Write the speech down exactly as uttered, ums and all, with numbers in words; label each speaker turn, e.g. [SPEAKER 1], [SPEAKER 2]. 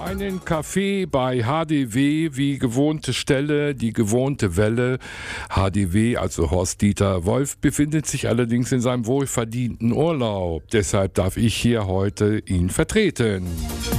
[SPEAKER 1] Einen Kaffee bei H D W, wie gewohnte Stelle, die gewohnte Welle. H D W, also Horst-Dieter Wolf, befindet sich allerdings in seinem wohlverdienten Urlaub. Deshalb darf ich hier heute ihn vertreten.